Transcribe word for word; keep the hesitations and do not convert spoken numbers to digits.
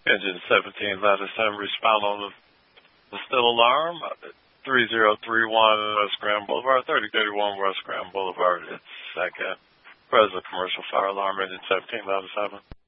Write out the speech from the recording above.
Engine seventeen, ladder seven, respond on the, the still alarm. three zero three one West Grand Boulevard, thirty thirty-one West Grand Boulevard. It's second. President Commercial Fire Alarm, Engine seventeen, ladder seven.